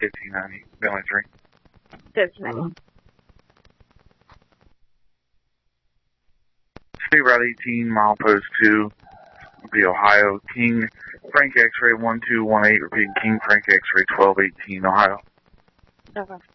1590, Bentley 3. 1590. State Route 18, milepost 2, be Ohio. King Frank X-ray 1218, repeating King Frank X-ray 1218, Ohio. Okay.